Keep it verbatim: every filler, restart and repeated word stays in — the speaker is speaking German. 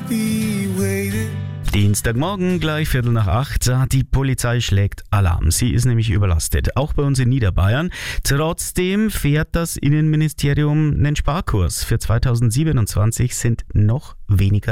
be waiting. Dienstagmorgen, gleich Viertel nach acht. Die Polizei schlägt Alarm. Sie ist nämlich überlastet, auch bei uns in Niederbayern. Trotzdem fährt das Innenministerium einen Sparkurs. Für zweitausendsiebenundzwanzig sind noch weniger